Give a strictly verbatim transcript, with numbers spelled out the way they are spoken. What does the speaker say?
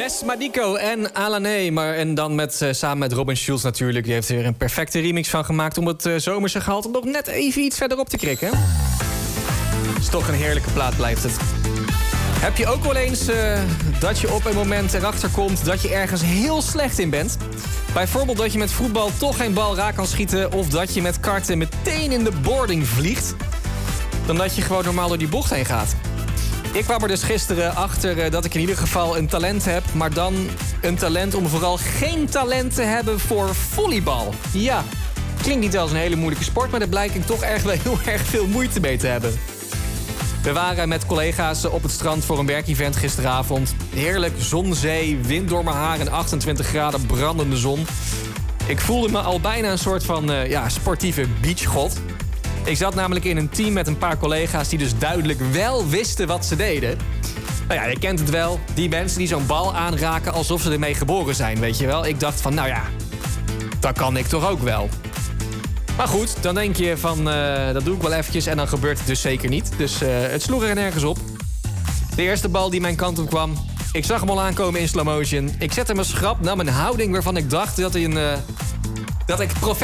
Des Madico en Alané. Maar en dan met, uh, samen met Robin Schulz natuurlijk. Die heeft er een perfecte remix van gemaakt... om het uh, zomerse gehalte nog net even iets verderop te krikken. Is toch een heerlijke plaat blijft het. Heb je ook wel eens uh, dat je op een moment erachter komt... dat je ergens heel slecht in bent? Bijvoorbeeld dat je met voetbal toch geen bal raak kan schieten... of dat je met karten meteen in de boarding vliegt... dan dat je gewoon normaal door die bocht heen gaat. Ik kwam er dus gisteren achter dat ik in ieder geval een talent heb... maar dan een talent om vooral geen talent te hebben voor volleybal. Ja, klinkt niet als een hele moeilijke sport... maar daar blijk ik toch echt wel heel erg veel moeite mee te hebben. We waren met collega's op het strand voor een werkevent gisteravond. Heerlijk, zon, zee, wind door mijn haar en achtentwintig graden brandende zon. Ik voelde me al bijna een soort van uh, ja, sportieve beachgod... Ik zat namelijk in een team met een paar collega's... die dus duidelijk wel wisten wat ze deden. Nou ja, je kent het wel. Die mensen die zo'n bal aanraken alsof ze ermee geboren zijn, weet je wel. Ik dacht van, nou ja, dat kan ik toch ook wel. Maar goed, dan denk je van, uh, dat doe ik wel eventjes... en dan gebeurt het dus zeker niet. Dus uh, het sloeg er nergens op. De eerste bal die mijn kant op kwam... ik zag hem al aankomen in slow motion. Ik zette mijn schrap, nam een houding waarvan ik dacht dat hij een... Uh, dat ik